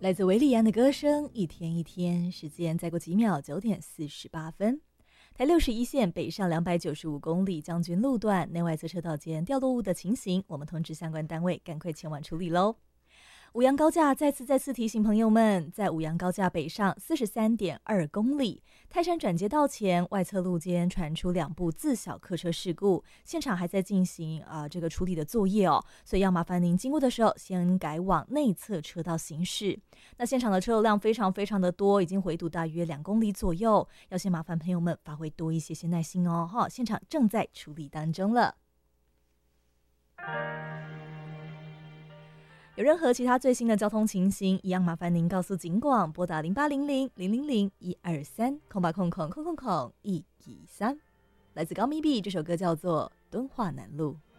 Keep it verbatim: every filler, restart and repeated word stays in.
来自维利安的歌声，一天一天，时间再过几秒，九点四十八分。台六十一线北上两百九十五公里将军路段内外侧车道间掉落物的情形，我们通知相关单位赶快前往处理喽。五杨高架再次再次提醒朋友们，在五杨高架北上四十三点二公里，泰山转接道前外侧路间传出两部自小客车事故，现场还在进行啊、呃、这个处理的作业哦，所以要麻烦您经过的时候先改往内侧车道行驶。那现场的车流量非常非常的多，已经回堵大约两公里左右，要先麻烦朋友们发挥多一些些耐心哦，哈，现场正在处理当中了。有任何其他最新的交通情形，一样麻烦您告诉警广，拨打零八零零零零零一二三空八空空空空空一一三。来自高咪比，这首歌叫做《敦化南路》。